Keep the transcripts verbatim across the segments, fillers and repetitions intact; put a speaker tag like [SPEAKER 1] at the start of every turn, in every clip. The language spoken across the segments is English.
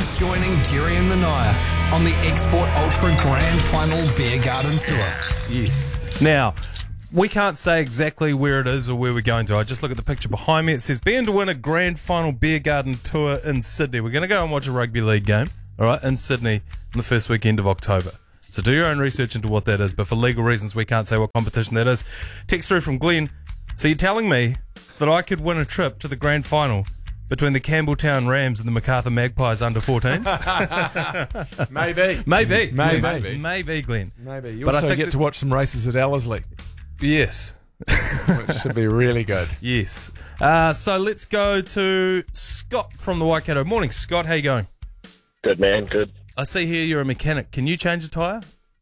[SPEAKER 1] He's joining Jerry and Mania on the Export Ultra Grand Final Beer Garden Tour.
[SPEAKER 2] Yes. Now, we can't say exactly where it is or where we're going to. I just look at the picture behind me. It says, being to win a Grand Final Beer Garden Tour in Sydney. We're going to go and watch a rugby league game, all right, in Sydney on the first weekend of October. So do your own research into what that is. But for legal reasons, we can't say what competition that is. Text through from Glenn. So you're telling me that I could win a trip to the grand final between the Campbelltown Rams and the Macarthur Magpies under fourteens?
[SPEAKER 3] Maybe.
[SPEAKER 2] Maybe.
[SPEAKER 3] Maybe.
[SPEAKER 2] Maybe, Maybe Glenn.
[SPEAKER 3] Maybe. You
[SPEAKER 2] But I
[SPEAKER 3] also
[SPEAKER 2] think
[SPEAKER 3] get
[SPEAKER 2] that-
[SPEAKER 3] to watch some races at Ellerslie,
[SPEAKER 2] Yes.
[SPEAKER 3] which should be really good.
[SPEAKER 2] Yes. Uh, so let's go to Scott from the Waikato. Morning, Scott. How you going?
[SPEAKER 4] Good, man. Good.
[SPEAKER 2] I see here you're a mechanic. Can you change a tyre?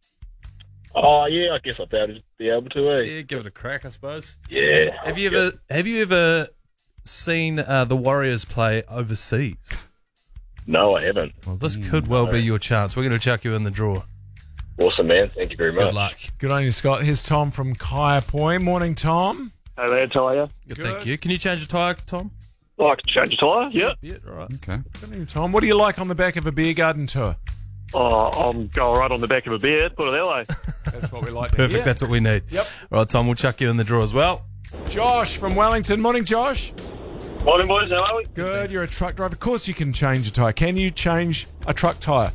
[SPEAKER 4] Oh, yeah, I guess I'd be able to, be able to eh?
[SPEAKER 2] Yeah, give it a crack, I suppose.
[SPEAKER 4] Yeah.
[SPEAKER 2] Have you ever Have you ever seen uh, the Warriors play overseas?
[SPEAKER 4] No, I haven't.
[SPEAKER 2] Well, this could well be your chance. We're going to chuck you in the draw.
[SPEAKER 4] Awesome, man. Thank you very much.
[SPEAKER 2] Good luck.
[SPEAKER 3] Good on you, Scott. Here's Tom from Kaiapoi. Morning, Tom.
[SPEAKER 5] Hey, lads, how are you?
[SPEAKER 2] Good,
[SPEAKER 3] Good.
[SPEAKER 2] thank you. Can you change a tyre, Tom?
[SPEAKER 5] Oh, I can change a tyre, yeah.
[SPEAKER 2] Yeah, all right.
[SPEAKER 6] Okay.
[SPEAKER 3] Good on you, Tom. What do you like on the back of a beer garden tour?
[SPEAKER 5] Oh, I'm going right on the back of a beer, put it that way.
[SPEAKER 3] That's what we like to
[SPEAKER 2] Perfect.
[SPEAKER 3] hear.
[SPEAKER 2] That's what we need.
[SPEAKER 3] Yep.
[SPEAKER 2] All right, Tom, we'll chuck you in the draw as well.
[SPEAKER 3] Josh from Wellington. Morning, Josh.
[SPEAKER 5] Morning, boys, how are we?
[SPEAKER 3] Good. You're a truck driver. Of course you can change a tyre. Can you change a truck tyre?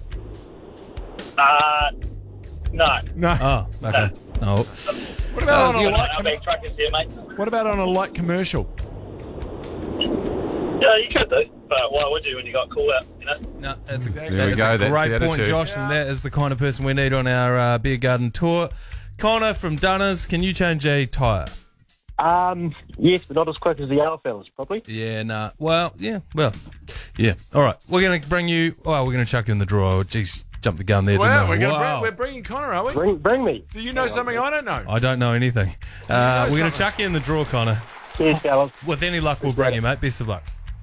[SPEAKER 5] Uh, no.
[SPEAKER 3] No.
[SPEAKER 2] Oh, okay. No.
[SPEAKER 3] What about
[SPEAKER 2] Uh,
[SPEAKER 3] on
[SPEAKER 2] you
[SPEAKER 3] a light?
[SPEAKER 5] Our
[SPEAKER 3] Com-
[SPEAKER 5] big truckers here, mate.
[SPEAKER 3] what about on a light commercial?
[SPEAKER 5] Yeah, you could do, but why would you when you got call out, you know?
[SPEAKER 2] No, that's a,
[SPEAKER 3] Exactly.
[SPEAKER 6] There we
[SPEAKER 2] that's
[SPEAKER 6] go,
[SPEAKER 2] a
[SPEAKER 6] that's
[SPEAKER 2] great
[SPEAKER 6] the
[SPEAKER 2] point,
[SPEAKER 6] attitude.
[SPEAKER 2] Josh, and that is the kind of person we need on our uh, beer garden tour. Connor from Dunners, can you change a tyre?
[SPEAKER 7] Um, yes, but not as quick as the other fellas, probably.
[SPEAKER 2] Yeah, nah. Well, yeah, well, yeah. All right, we're going to bring you. Well, we're going to chuck you in the draw. Jeez, jumped the gun there,
[SPEAKER 3] Well,
[SPEAKER 2] didn't I?
[SPEAKER 3] we're, gonna
[SPEAKER 2] wow.
[SPEAKER 3] bring, we're bringing Connor, are we?
[SPEAKER 7] Bring, bring me.
[SPEAKER 3] Do you know something I don't know?
[SPEAKER 2] I don't know anything. Uh,
[SPEAKER 3] know
[SPEAKER 2] we're going to
[SPEAKER 3] something.
[SPEAKER 2] chuck you in the draw, Connor.
[SPEAKER 7] Cheers, fellas.
[SPEAKER 2] With any luck, we'll bring you, mate. Best of luck.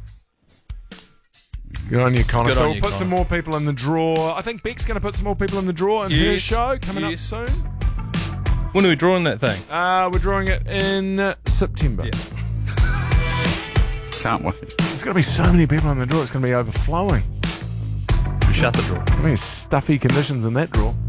[SPEAKER 3] Good on you, Connor.
[SPEAKER 2] Good
[SPEAKER 3] so
[SPEAKER 2] on
[SPEAKER 3] we'll
[SPEAKER 2] you,
[SPEAKER 3] put
[SPEAKER 2] Connor.
[SPEAKER 3] some more people in the draw. I think Beck's going to put some more people in the draw in her
[SPEAKER 2] Yes,
[SPEAKER 3] show coming
[SPEAKER 2] yes.
[SPEAKER 3] up soon.
[SPEAKER 2] When are we drawing that thing?
[SPEAKER 3] Uh, we're drawing it in uh, September.
[SPEAKER 2] Yeah.
[SPEAKER 6] Can't wait.
[SPEAKER 3] There's going to be so many people in the draw. It's going to be overflowing.
[SPEAKER 2] We shut the draw.
[SPEAKER 3] I mean, stuffy conditions in that draw.